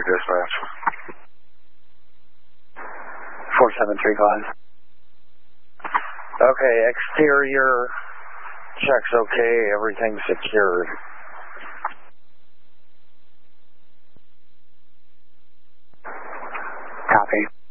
dispatch. 4735. Okay, exterior checks okay, everything's secured. Copy.